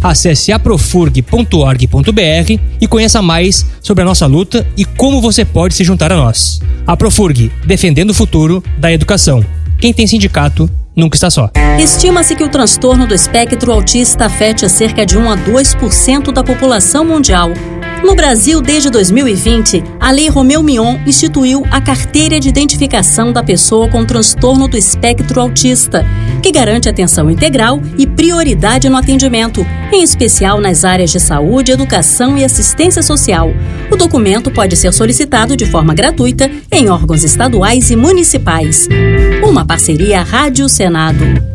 Acesse aprofurg.org.br e conheça mais sobre a nossa luta e como você pode se juntar a nós. Aprofurg, defendendo o futuro da educação. Quem tem sindicato nunca está só. Estima-se que o transtorno do espectro autista afete cerca de 1 a 2% da população mundial. No Brasil, desde 2020, a Lei Romeu Mion instituiu a Carteira de Identificação da Pessoa com Transtorno do Espectro Autista, que garante atenção integral e prioridade no atendimento, em especial nas áreas de saúde, educação e assistência social. O documento pode ser solicitado de forma gratuita em órgãos estaduais e municipais. Uma parceria Rádio Senado.